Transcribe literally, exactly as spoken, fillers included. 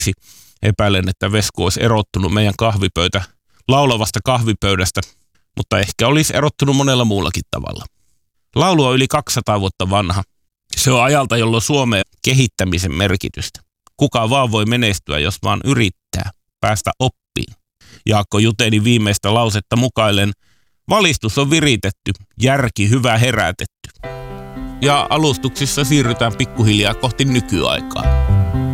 Epäilen, että Vesku olisi erottunut meidän kahvipöytä laulavasta kahvipöydästä, mutta ehkä olisi erottunut monella muullakin tavalla. Laulu on yli kaksisataa vuotta vanha. Se on ajalta, jolloin Suomeen kehittämisen merkitystä. Kuka vaan voi menestyä, jos vaan yrittää päästä oppiin. Jaakko Juteni viimeistä lausetta mukaillen, valistus on viritetty, järki hyvä herätetty. Ja alustuksissa siirrytään pikkuhiljaa kohti nykyaikaa.